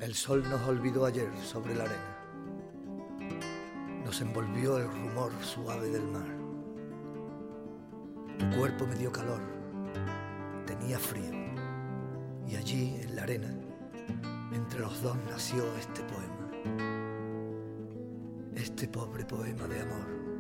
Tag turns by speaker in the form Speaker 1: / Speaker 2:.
Speaker 1: El sol nos olvidó ayer sobre la arena. Nos envolvió el rumor suave del mar. Tu cuerpo me dio calor, tenía frío. Y allí, en la arena, entre los dos nació este poema. Este pobre poema de amor.